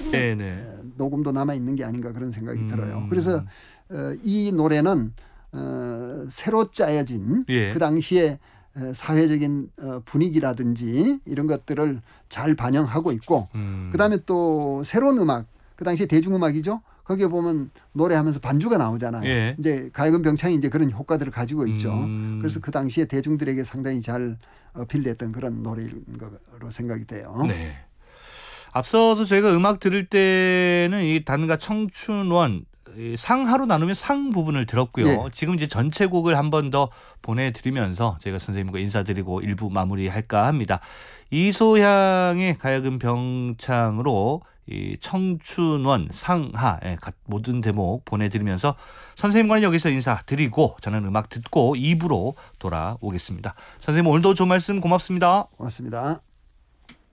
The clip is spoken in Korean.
네네. 녹음도 남아 있는 게 아닌가 그런 생각이 들어요. 그래서 이 노래는 새로 짜여진 예. 그 당시에 사회적인 분위기라든지 이런 것들을 잘 반영하고 있고 그다음에 또 새로운 음악 그 당시에 대중음악이죠. 거기에 보면 노래하면서 반주가 나오잖아요. 예. 이제 가야금 병창이 이제 그런 효과들을 가지고 있죠. 그래서 그 당시에 대중들에게 상당히 잘 어필됐던 그런 노래인 거로 생각이 돼요. 네. 앞서서 저희가 음악 들을 때는 이 단가 청춘원 이 상하로 나누면 상 부분을 들었고요. 예. 지금 이제 전체 곡을 한 번 더 보내드리면서 저희가 선생님과 인사드리고 일부 마무리할까 합니다. 이소향의 가야금 병창으로 이 청춘원 상하 모든 대목 보내드리면서 선생님과는 여기서 인사드리고 저는 음악 듣고 2부로 돌아오겠습니다. 선생님 오늘도 좋은 말씀 고맙습니다. 고맙습니다.